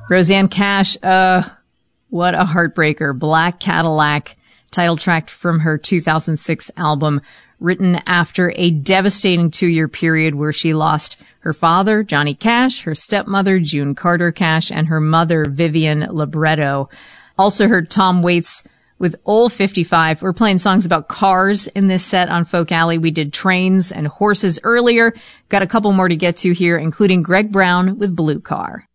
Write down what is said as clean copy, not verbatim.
Rosanne Cash, what a heartbreaker. Black Cadillac, title track from her 2006 album, written after a devastating 2-year period where she lost her father, Johnny Cash, her stepmother, June Carter Cash, and her mother, Vivian Libretto. Also heard Tom Waits with Old 55. We're playing songs about cars in this set on Folk Alley. We did trains and horses earlier. Got a couple more to get to here, including Greg Brown with Blue Car.